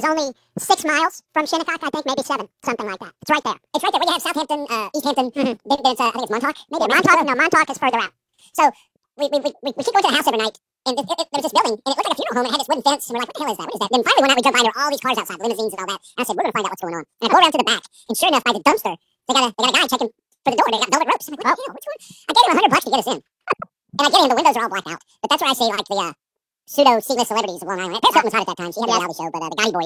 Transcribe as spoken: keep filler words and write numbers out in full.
is only six miles from Shinnecock, I think, maybe seven, something like that. It's right there. It's right there. Where you have Southampton, uh, East Hampton. Mm-hmm. Then there's, uh, I think it's Montauk. Maybe yeah, Montauk. No, Montauk is further out. So we we, we, we keep going to the house every night, and it, it, it, there was this building, and it looked like a funeral home. It had this wooden fence, and we're like, what the hell is that? What is that? Then finally one night we drove by, and there were all these cars outside, limousines and all that. And I said, we're gonna find out what's going on. And I go around to the back, and sure enough, by the dumpster, they got a they got a guy checking for the door. They got velvet ropes. I'm like, what the hell? What's going on? I gave him a hundred bucks to get us in, and I get in. The windows are all blacked out, but that's where I see like the uh, pseudo C-list celebrities of Long Island. Paris Hilton was hot at that time. She had a reality show, but uh, the Gotti Boys.